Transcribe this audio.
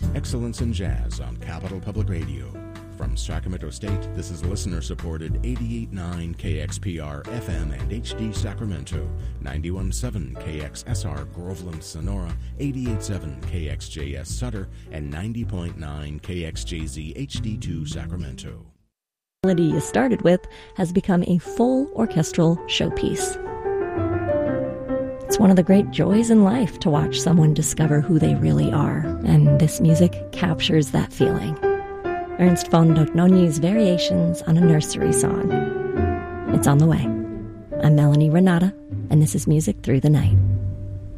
Excellence in Jazz on Capital Public Radio. From Sacramento State, this is listener-supported 88.9 KXPR FM and HD Sacramento, 91.7 KXSR Groveland Sonora, 88.7 KXJS Sutter, and 90.9 KXJZ HD2 Sacramento. The melody you started with has become a full orchestral showpiece. It's one of the great joys in life to watch someone discover who they really are, and this music captures that feeling. Ernst von Dohnányi's Variations on a Nursery Song. It's on the way. I'm Melanie Renata, and this is Music Through the Night.